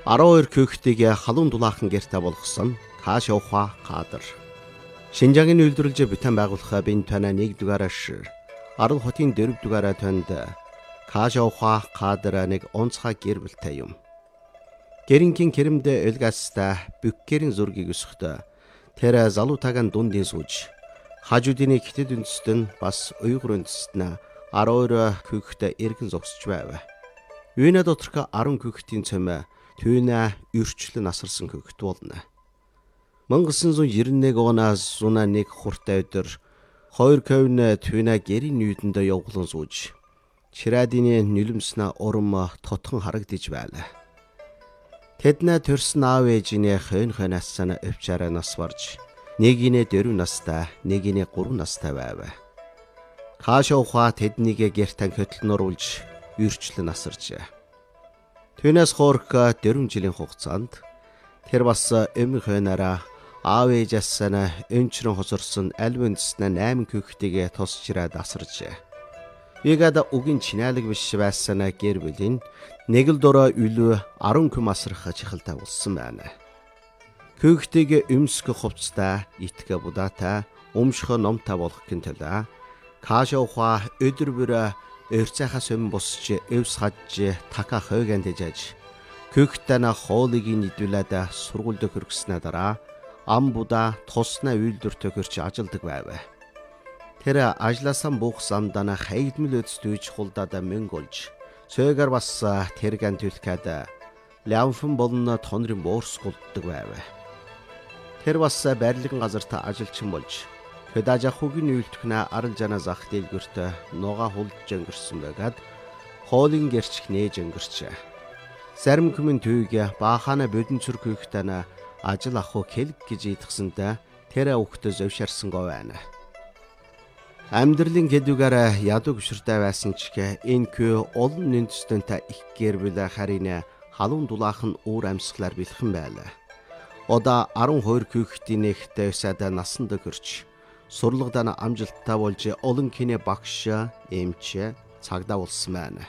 12 küхтийг халуун дулаахан гэртэ болгосон Кашауха Кадр. Шинжаагийн үйлдвэрлэж бүтээн байгуулах бин тана 1-р ашир. Арал хотын 4-р танд Кашауха Кадр нэг онцгой гэр бүлтэй юм. Гэрингийн керэмдэ элгастай бүккэрийн зургийг өсөхдөө тэр залуутагаан дундын сууж хажуудын хитэд үндэстэн бас уйгур үндэстэн 12 küхтэ эргэн зогсож байв. Үйнэ доторх 10 küхтийн цөмө түүнэ өрчлөн асарсан küхт болно. 1991 оноос зуна нэг хуртай өдөр 2 көвнө түүнэ гэрийн нүйдэндээ явуулан сууж Чирадины нүлэмснэ урам тотхон харагдаж байлаа. Тэднэ төрсөн аав ээжинээ хойноосаа өвчаараа нас барж нэгинэ 4 настай, нэгинэ 3 настай байв. Кашауха тэднийг гэртэн хөтлнөруулж үрчлэн асаржээ. Түүнээс хоорх 4 жилийн хугацаанд тэр бас өмнө хойнараа аав ээжээсээ өнчрөн хосорсон альвэнснэ 8 küхтийг тосчраад асаржээ. Игада угийн чинаалаг биш байсан гэр бүлийн нэг л дөрөө үлүү 10 küм асрах чихэлтэй болсон байна. Küхтийг өмсгө хувцтай, итгэ будаатай, өмшхө номтой болох гинтэлээ. Кашауха өдөр бүр өрцөөхөөс өмнө босч эвс хаж така хойганд дэжж küхтэнэ хоолыг нийлүүлээд сургуульд хөргснээ дараа ам будаа тусна үйлдвэр төгөрч ажилдаг байв. Тэр ажлаасан буух замдана хайгдмал өдстүйж хулдаад мөнгөлж сөөгөр бас тэргэн төлөхөд лямфэн болон тонрын боорс гулддаг байв. Тэр бас байрлагын газарт ажилчин болж Педажа хугийн үйлдвэрнэ арал жана зах дэлгүрт нуга хулж өнгөрсөн байгаад хоолын гэрч нээж өнгөрчээ. Зарим хүмүүс түйгээ баахана бодин цүр küхтэнэ ажил аху хэлг гэж идгсэндэ тэр өвхтө зөвшарсангүй байна. Амьдралын гэдүгээр ядуу гүшртэй байсан ч энэ күй олон үндэстэнтэй их гэр бүл харин халуун дулаахан уур амьсгалаар бэлхэн байлаа. Ода 12 küхтийн нэгтэй усада насанд гөрч сурлагдан амжилттай болж олон кино багш, эмч, цагдаа болсон байна.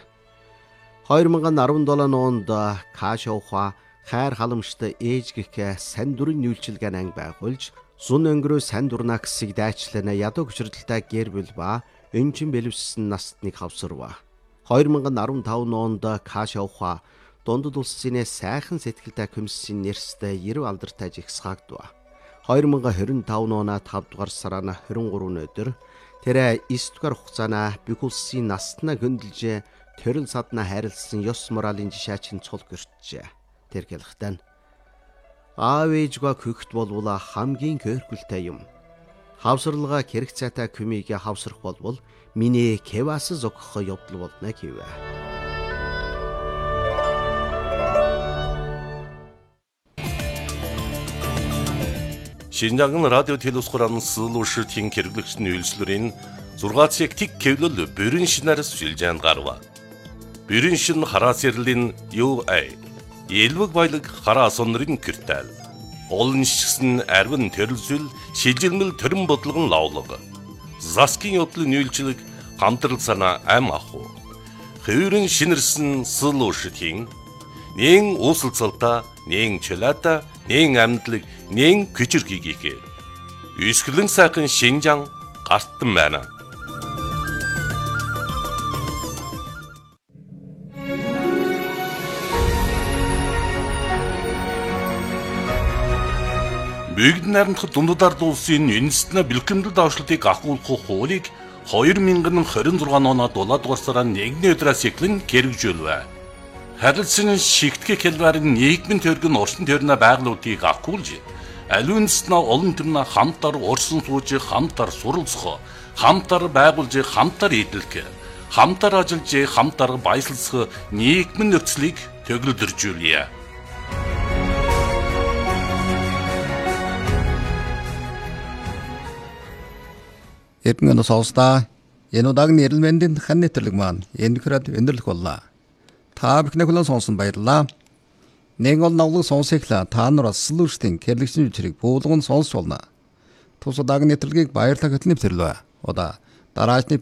2017 онд Кашауха хайр халамжтай ээж гэх сайн дурын нүүлчилгаан анги байгуулж, зун өнгөрөө сайн дурнаа гэсийг дайчлана ядуу гүшрэлтэй гэр бүл ба өнчин бэлэвссэн настныг хавсарва. 2015 онд Кашауха дундад улсын сайхан сэтгэлтэй комиссийн нэрстэй 90 алдартай жигсаагдва. 2025 оны 5 дугаар сарын 23 өдөр тэр 9 дугаар хугацаана бүх улсын настна хөндлөж төрөл садна хайрлсан ёс моралын жишээчин цул гэрчээ. Тэр гэлхтэн аав ээжгаа küхт болвол хамгийн хөөрхөлтэй юм. Хавсарлага хэрэг цайтай күмийг хавсрах болвол миний кевас зогхох явдал болно гэв. Шинжаагийн радио телевизхуран сэлүүшийн хэрэглэгчний үйлчлэрийн 6 цаг тик кевлэл бүрэн шинээр сүлжээнд гарва. Бүрэн шин хараас ярлийн UA элвэг баялаг хараа сонрын киртэл. Олон шигсэн арвин төрөлсөл шилжилмэл төрөн бодлогон лавлаг. Заскин явдлын үйлчлэг хамтрал санаа ам аху. Хөвөрөн шинэрсэн сэлүүшийн нэн уусалцалта, нэн чөлөөта, нэн амьдлаг, нэн küчүрхийгээ. Үсгэлэн сайхан Шинжаан гартан байна. Бүгд найрамдах дундад ард улсын үндэстэн бэлгэмдэл давшлтыг агуулах хуулийг 2026 оны 7 дугаар сарын 1-ний өдрөөс эхлэн хэрэгжүүлвэ. Харилцан шигтгэх хэлбэрийн нийгмийн төргөн орчин төрнө байгуулалтыг агуулж, аливаа үндэстэн олон төрнө хамтар урсан сууж, хамтар суралцах, хамтар байгуулж, хамтар эдэлэх, хамтар ажиллаж, хамтар баясгалах нийгмийн нөхцөлийг төгөлдржүүлье. Эпгэн сонсдаа энэ удаагийн нэрэлмэндийн хан нэтэрлэг маань энэ хүрээд өндөрлөх боллоо. Та бүхний хүлээн сонсон баярлалаа. Нэг ол навлаг сонсохлаа та нар сэлүүшийн хэрэглэгчийн үчирийг буулган сонсч болно. Тус удаагийн нэтэрлэгийг баярлалаа хөтлөн нэвтрлээ. Удаа дараачны